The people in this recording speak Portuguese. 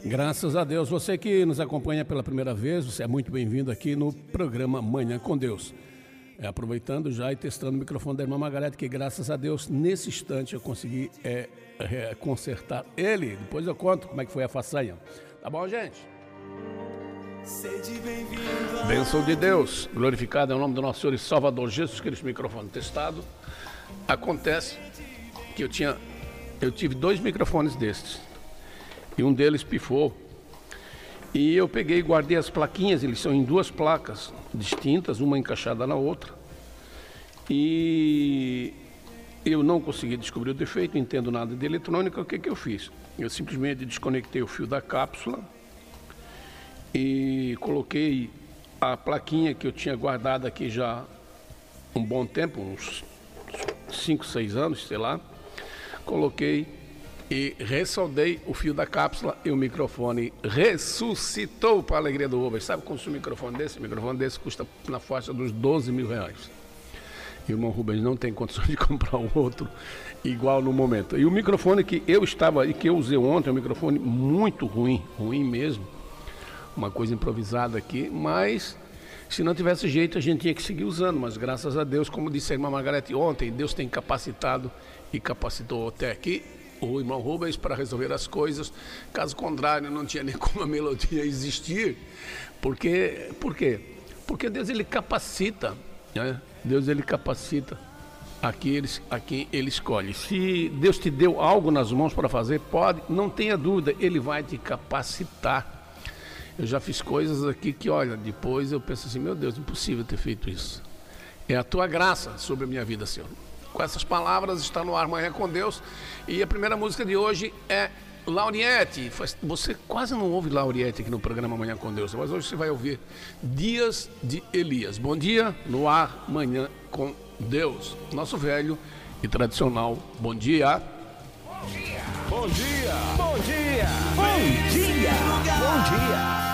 Graças a Deus. Você que nos acompanha pela primeira vez, você é muito bem-vindo aqui no programa Manhã com Deus. Aproveitando já e testando o microfone da irmã Margarete, que graças a Deus, nesse instante eu consegui consertar ele. Depois eu conto como é que foi a façanha. Tá bom, gente? Bênção de Deus, glorificado é o nome do nosso Senhor e Salvador Jesus Cristo. Microfone testado. Acontece que eu tive 2 microfones destes e um deles pifou. E eu peguei e guardei as plaquinhas, eles são em 2 placas distintas, uma encaixada na outra. E eu não consegui descobrir o defeito, não entendo nada de eletrônica. O que eu fiz? Eu simplesmente desconectei o fio da cápsula e coloquei a plaquinha que eu tinha guardado aqui já um bom tempo, uns 5, 6 anos, sei lá. Coloquei e ressoldei o fio da cápsula e o microfone ressuscitou para a alegria do Rubens. Sabe quanto um microfone desse? O microfone desse custa na faixa dos 12 mil reais. E o irmão Rubens não tem condições de comprar um outro igual no momento. E o microfone que eu usei ontem é um microfone muito ruim, ruim mesmo. Uma coisa improvisada aqui, mas se não tivesse jeito a gente tinha que seguir usando. Mas graças a Deus, como disse a irmã Margarete ontem, Deus tem capacitado e capacitou até aqui o irmão Rubens para resolver as coisas. Caso contrário, não tinha nem como a melodia existir. Por quê? Porque Deus, ele capacita, né? Deus, ele capacita a quem ele escolhe. Se Deus te deu algo nas mãos para fazer, não tenha dúvida, ele vai te capacitar. Eu já fiz coisas aqui que, olha, depois eu penso assim, meu Deus, impossível ter feito isso. É a tua graça sobre a minha vida, Senhor. Com essas palavras, está no ar Manhã com Deus. E a primeira música de hoje é Lauriette. Você quase não ouve Lauriette aqui no programa Manhã com Deus, mas hoje você vai ouvir Dias de Elias. Bom dia, no ar Manhã com Deus. Nosso velho e tradicional bom dia. Bom dia. Bom dia. Bom dia. Bom dia. Bom dia.